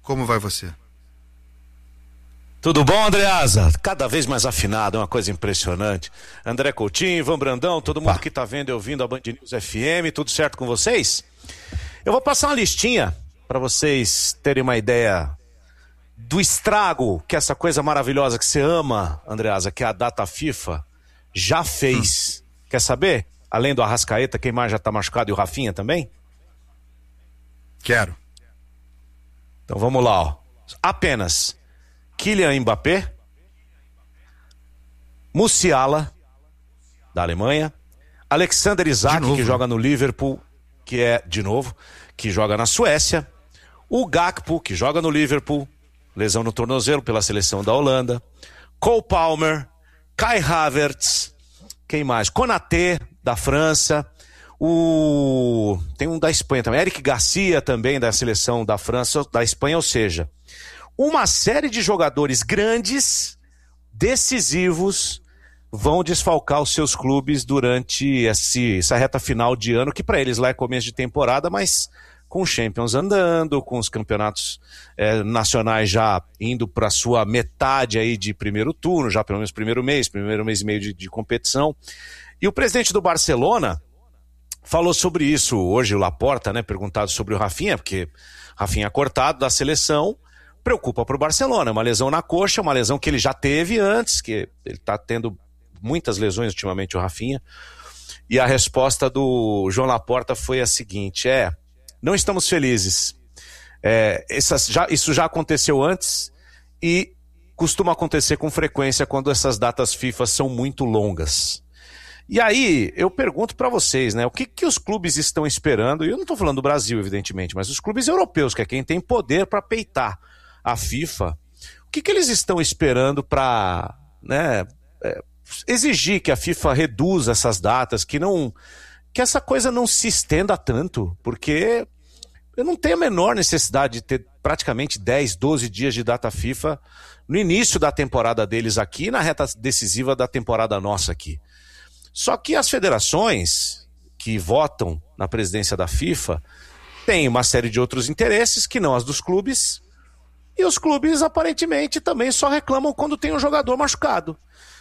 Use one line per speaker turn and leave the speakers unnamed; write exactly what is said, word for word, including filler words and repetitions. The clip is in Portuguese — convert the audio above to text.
Como vai você?
Tudo bom, Andreasa? Cada vez mais afinado, é uma coisa impressionante. André Coutinho, Ivan Brandão, todo mundo que tá vendo e ouvindo a Band News F M, tudo certo com vocês? Eu vou passar uma listinha para vocês terem uma ideia do estrago que essa coisa maravilhosa que você ama, Andreasa, que é a data FIFA, já fez. Hum. Quer saber? Além do Arrascaeta, quem mais já tá machucado e o Rafinha também?
Quero.
Então vamos lá, ó. Apenas Kylian Mbappé, Musiala, da Alemanha, Alexander Isak, que joga no Liverpool, que é, de novo, que joga na Suécia, o Gakpo, que joga no Liverpool, lesão no tornozelo pela seleção da Holanda, Cole Palmer, Kai Havertz, quem mais? Konaté, da França, o... tem um da Espanha também, Eric Garcia também, da seleção da França, da Espanha, ou seja, uma série de jogadores grandes, decisivos, vão desfalcar os seus clubes durante esse, essa reta final de ano, que para eles lá é começo de temporada, mas com os Champions andando, com os campeonatos é, nacionais já indo para sua metade aí de primeiro turno, já pelo menos primeiro mês, primeiro mês e meio de, de competição. E o presidente do Barcelona falou sobre isso hoje, o Laporta, né, perguntado sobre o Rafinha, porque Rafinha cortado da seleção, preocupa para o Barcelona, uma lesão na coxa, uma lesão que ele já teve antes, que ele está tendo muitas lesões ultimamente, o Rafinha, e a resposta do João Laporta foi a seguinte, é, não estamos felizes, é, essas, já, isso já aconteceu antes e costuma acontecer com frequência quando essas datas FIFA são muito longas. E aí, eu pergunto para vocês, né, o que, que os clubes estão esperando, e eu não estou falando do Brasil, evidentemente, mas os clubes europeus, que é quem tem poder para peitar a FIFA, o que, que eles estão esperando para, né, é, exigir que a FIFA reduza essas datas, que não, que essa coisa não se estenda tanto, porque eu não tenho a menor necessidade de ter praticamente dez, doze dias de data FIFA no início da temporada deles aqui e na reta decisiva da temporada nossa aqui. Só que as federações que votam na presidência da FIFA têm uma série de outros interesses que não as dos clubes, e os clubes aparentemente também só reclamam quando tem um jogador machucado.